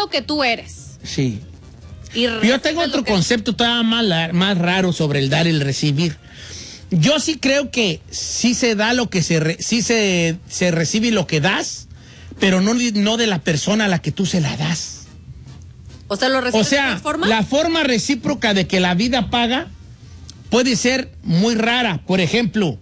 lo que tú eres. Sí. Yo tengo otro concepto todavía más raro sobre el dar y el recibir. Yo sí creo que sí se da lo que se recibe lo que das, pero no de la persona a la que tú se la das. O sea, ¿lo recibes de otra forma? La forma recíproca de que la vida paga puede ser muy rara. Por ejemplo,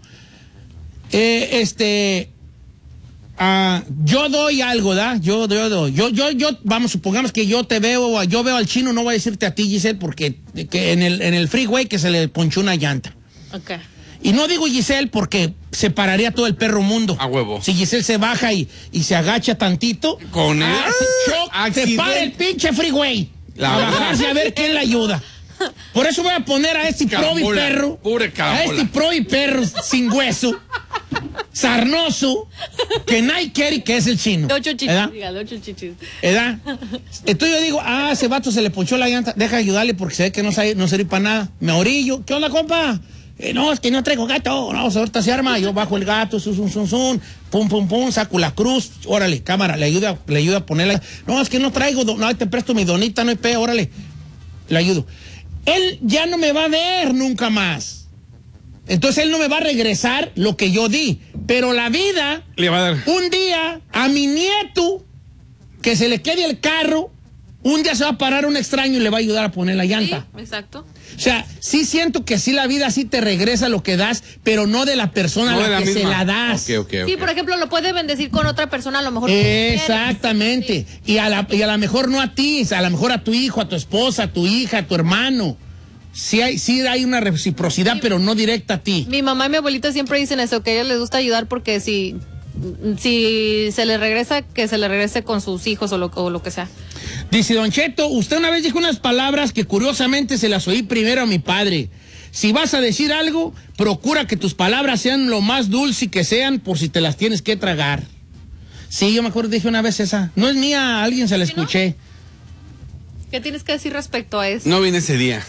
yo doy algo, ¿verdad? Yo doy. Vamos, supongamos que yo veo al chino, no voy a decirte a ti, Giselle, porque en el freeway que se le ponchó una llanta. Ok. Y no digo Giselle porque se pararía todo el perro mundo. A huevo. Si Giselle se baja y se agacha tantito, con él se para el pinche freeway. A bajarse a ver quién le ayuda. Por eso voy a poner a este probi perro. A este probi perro sin hueso, sarnoso, que nadie quiere, que es el chino. De 8 chichis. ¿Verdad? Entonces yo digo, ese vato se le ponchó la llanta, deja de ayudarle porque se ve que no sirve para nada. Me orillo. ¿Qué onda, compa? No, es que no traigo gato. No, ahorita se arma. Yo bajo el gato, pum, saco la cruz. Órale, cámara, le ayuda a ponerla. No, es que no traigo. No, te presto mi donita, no hay pedo, órale. Le ayudo. Él ya no me va a ver nunca más. Entonces él no me va a regresar lo que yo di. Pero la vida le va a dar. Un día a mi nieto, que se le quede el carro, un día se va a parar un extraño y le va a ayudar a poner la llanta. Sí, exacto. O sea, sí siento que sí la vida sí te regresa lo que das, pero no de la persona a la que se la das. Okay. Sí, por ejemplo, lo puede bendecir con otra persona, a lo mejor. Exactamente. Sí. Y a lo mejor no a ti, a lo mejor a tu hijo, a tu esposa, a tu hija, a tu hermano. Sí hay una reciprocidad, pero no directa a ti. Mi mamá y mi abuelita siempre dicen eso, que a ellos les gusta ayudar porque si se le regresa, que se le regrese con sus hijos o lo que sea. Dice Don Cheto, usted una vez dijo unas palabras que curiosamente se las oí primero a mi padre. Si vas a decir algo, procura que tus palabras sean lo más dulce que sean por si te las tienes que tragar. Sí, yo me acuerdo, dije una vez esa. No es mía, a alguien se la escuché. ¿No? ¿Qué tienes que decir respecto a eso? No vine ese día.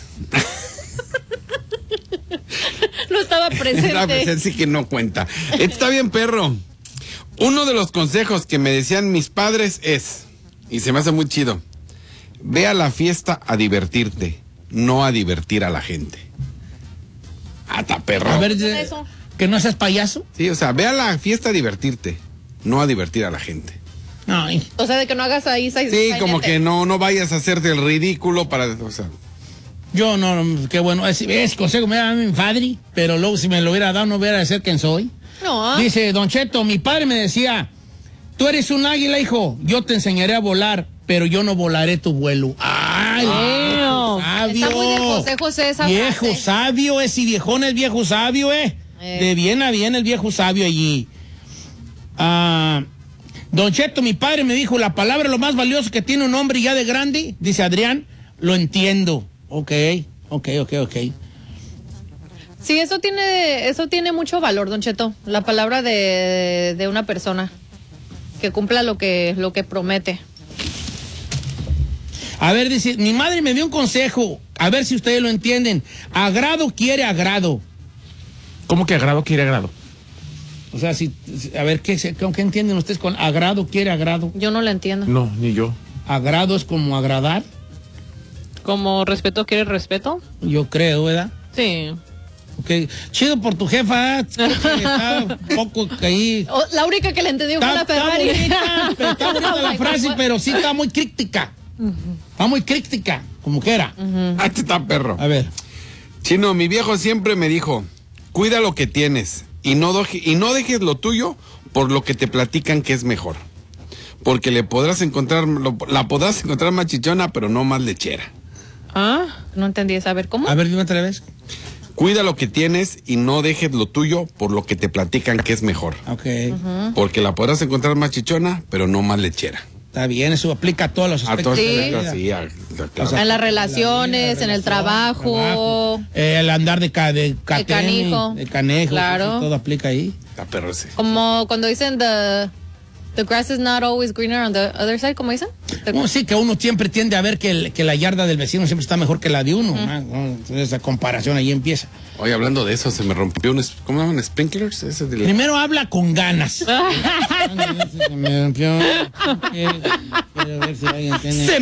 No estaba presente. Estaba presente, sí que no cuenta. Está bien, perro. Uno de los consejos que me decían mis padres es, y se me hace muy chido, ve a la fiesta a divertirte, no a divertir a la gente. Ata, perro. A ver, que no seas payaso. Sí, o sea, ve a la fiesta a divertirte, no a divertir a la gente. Ay. O sea, de que no hagas ahí. Sí, como que no vayas a hacerte el ridículo para, o sea. Yo no, qué bueno, ese consejo me da mi padre, pero luego si me lo hubiera dado no hubiera de ser quien soy. No. Dice Don Cheto, mi padre me decía, tú eres un águila, hijo, yo te enseñaré a volar, pero yo no volaré tu vuelo. ¡Ay, sabio! Está muy de consejos esa viejo frase. Sabio, ese viejón es viejo sabio, De bien a bien el viejo sabio allí. Don Cheto, mi padre me dijo, la palabra lo más valioso que tiene un hombre ya de grande, dice Adrián, lo entiendo. Ok. Sí, eso tiene mucho valor, Don Cheto, la palabra de una persona que cumpla lo que promete. A ver, dice, mi madre me dio un consejo, a ver si ustedes lo entienden. Agrado quiere agrado. ¿Cómo que agrado quiere agrado? O sea, a ver, ¿qué entienden ustedes con agrado quiere agrado? Yo no lo entiendo. No, ni yo. ¿Agrado es como agradar? ¿Como respeto quiere respeto? Yo creo, ¿verdad? Sí. Okay. Chido por tu jefa, está un poco ahí. La única que le entendió fue la Ferrari. Está bonita la frase, pero sí está muy críptica. Está muy críptica, como que era. Ahí está, perro. A ver. Chino, mi viejo siempre me dijo, cuida lo que tienes y no dejes lo tuyo por lo que te platican que es mejor. Porque la podrás encontrar más chichona, pero no más lechera. No entendí esa. A ver, ¿cómo? A ver, dime otra vez. Cuida lo que tienes y no dejes lo tuyo por lo que te platican que es mejor. Ok. Porque la podrás encontrar más chichona, pero no más lechera. Está bien, eso aplica a todos los aspectos de la vida. Claro. En las relaciones, en el trabajo. El andar de canijo. De canejo. Claro. Todo aplica ahí. Como cuando dicen the grass is not always greener on the other side, ¿cómo dicen? Sí, que uno siempre tiende a ver que la yarda del vecino siempre está mejor que la de uno. Entonces, esa comparación ahí empieza. Oye, hablando de eso, se me rompió ¿cómo se llaman? ¿Sprinklers? Primero habla con ganas. Se me rompió. Quiero ver si alguien tiene...